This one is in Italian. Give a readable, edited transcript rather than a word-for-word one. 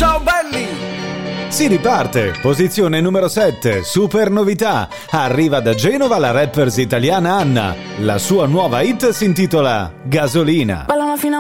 Ciao belli! Si riparte, posizione numero 7, super novità. Arriva da Genova la rappers italiana Anna. La sua nuova hit si intitola Gasolina. Ballano fino